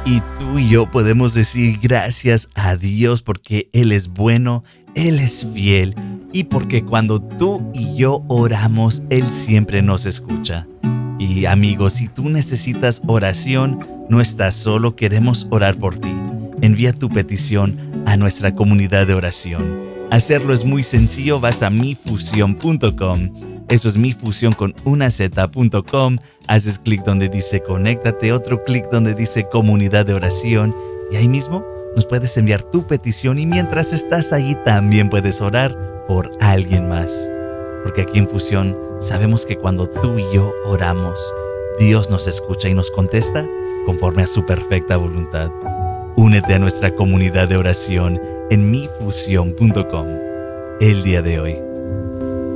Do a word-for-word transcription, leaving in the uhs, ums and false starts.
Y tú y yo podemos decir gracias a Dios porque Él es bueno, Él es fiel y porque cuando tú y yo oramos, Él siempre nos escucha. Y amigos, si tú necesitas oración, no estás solo, queremos orar por ti. Envía tu petición a nuestra comunidad de oración. Hacerlo es muy sencillo, vas a mi fusión punto com. Eso es mifusión con una z punto com. Haces clic donde dice conéctate, otro clic donde dice comunidad de oración y ahí mismo nos puedes enviar tu petición y mientras estás allí también puedes orar por alguien más. Porque aquí en Fusión sabemos que cuando tú y yo oramos, Dios nos escucha y nos contesta conforme a su perfecta voluntad. Únete a nuestra comunidad de oración en mi fusión punto com el día de hoy.